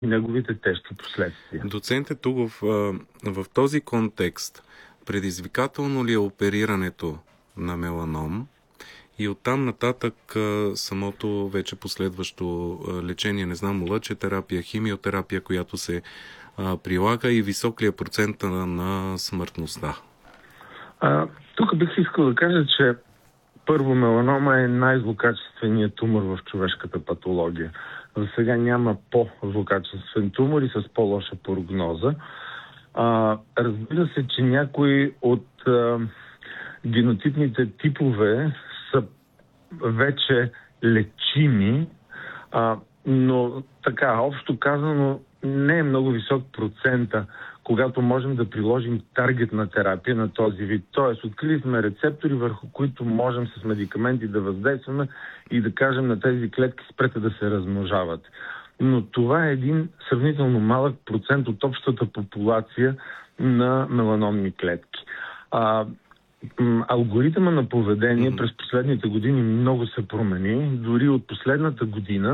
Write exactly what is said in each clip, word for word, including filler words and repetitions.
и неговите тежки последствия. Доценте, тук в, в този контекст предизвикателно ли е оперирането на меланом и оттам нататък самото вече последващо лечение, не знам, лъчетерапия, химиотерапия, която се а, прилага, и висок ли е процента на, на смъртността? А, тук бих искал да кажа, че първо, меланома е най-злокачественият тумор в човешката патология. За сега няма по-злокачествен тумор и с по-лоша прогноза. А, разбира се, че някои от а, генотипните типове са вече лечими, а, но така, общо казано, не е много висок процента, когато можем да приложим таргетна терапия на този вид. Тоест, открили сме рецептори, върху които можем с медикаменти да въздействаме и да кажем на тези клетки спрете да се размножават. Но това е един сравнително малък процент от общата популация на меланомни клетки. А, алгоритъма на поведение през последните години много се промени. Дори от последната година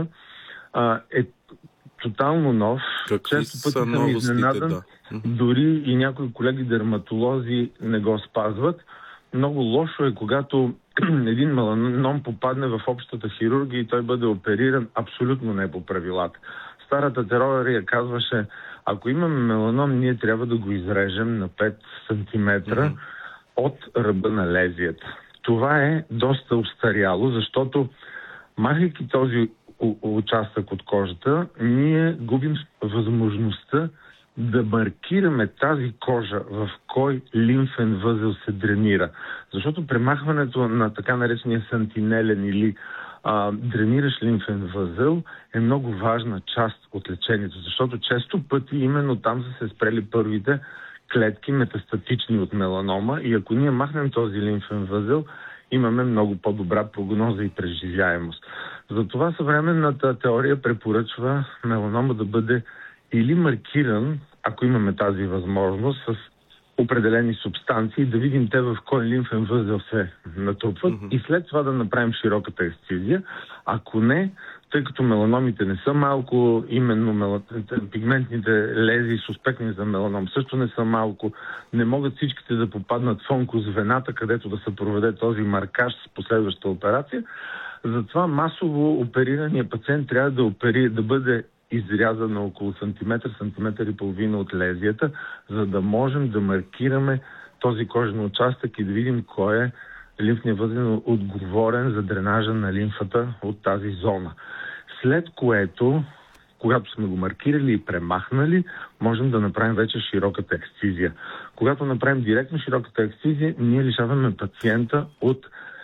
а, е тотално нов. Какви Често пъти съм изненадан. Да. Дори и някои колеги дерматолози не го спазват. Много лошо е, когато един меланом попадне в общата хирургия и той бъде опериран абсолютно не по правилата. Старата теория казваше, ако имаме меланом, ние трябва да го изрежем на пет сантиметра mm-hmm. от ръба на лезията. Това е доста устаряло, защото махайки този участък от кожата, ние губим възможността да маркираме тази кожа в кой лимфен възел се дренира. Защото премахването на така наречения сантинелен или а, дрениращ лимфен възел е много важна част от лечението, защото често пъти именно там са се спрели първите клетки метастатични от меланома и ако ние махнем този лимфен възел, имаме много по-добра прогноза и преживяемост. Затова съвременната теория препоръчва меланома да бъде или маркиран, ако имаме тази възможност, с определени субстанции, да видим те в кой лимфен възел се натрупват mm-hmm. и след това да направим широката ексцизия. Ако не, тъй като меланомите не са малко, именно мел... пигментните лезии, суспектни за меланом също не са малко, не могат всичките да попаднат в онкозвената, където да се проведе този маркаж с последваща операция. Затова масово оперираният пациент трябва да, опери... да бъде изрязан на около сантиметър, сантиметър и половина от лезията, за да можем да маркираме този кожен участък и да видим кой е лимфният възел отговорен за дренажа на лимфата от тази зона. След което, когато сме го маркирали и премахнали, можем да направим вече широката ексцизия. Когато направим директно широката ексцизия, ние лишаваме пациента от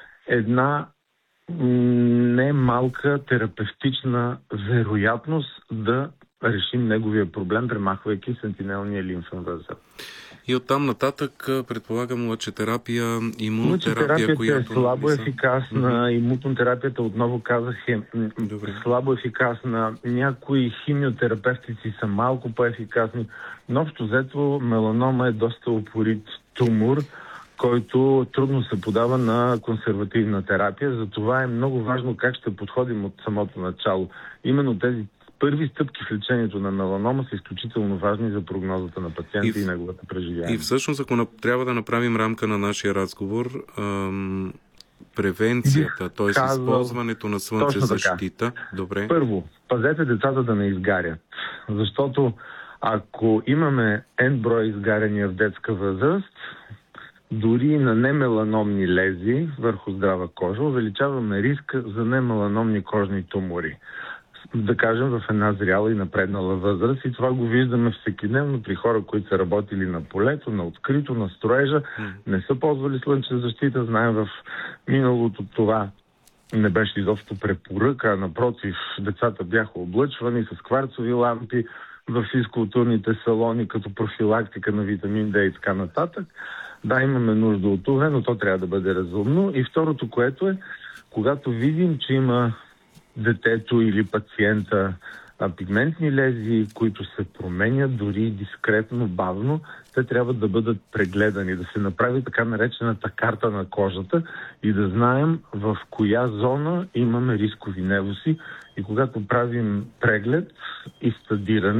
една не малка терапевтична вероятност да решим неговия проблем, премахвайки сентинелния лимфен възел. И оттам нататък, предполагам, лъчетерапия, имунотерапия, която е слабо ефикасна, mm-hmm. имунотерапията, отново казах, е Добре. слабо ефикасна. Някои химиотерапевтици са малко по-ефикасни, но общо взето меланома е доста упорит тумор, който трудно се подава на консервативна терапия. Затова е много важно как ще подходим от самото начало. Именно тези първи стъпки в лечението на меланома са изключително важни за прогнозата на пациента и, и неговата преживяемост. И всъщност, ако трябва да направим рамка на нашия разговор, ам, превенцията, т.е. използването на слънцезащита. Добре. Първо, пазете децата да не изгарят. Защото ако имаме N брой изгаряния в детска възраст, дори на немеланомни лезии върху здрава кожа, увеличаваме риска за немеланомни кожни тумори. Да кажем, в една зряла и напреднала възраст. И това го виждаме всекидневно при хора, които са работили на полето, на открито, на строежа, не са ползвали слънчева защита. Знаем, в миналото това не беше изобщо препоръка, а напротив, децата бяха облъчвани с кварцови лампи в физкултурните салони, като профилактика на витамин Д и така нататък. Да, имаме нужда от това, но то трябва да бъде разумно. И второто, което е, когато видим, че има детето или пациента а, пигментни лезии, които се променят дори дискретно, бавно, те трябва да бъдат прегледани, да се направи така наречената карта на кожата и да знаем в коя зона имаме рискови невоси. И когато правим преглед и стадиране,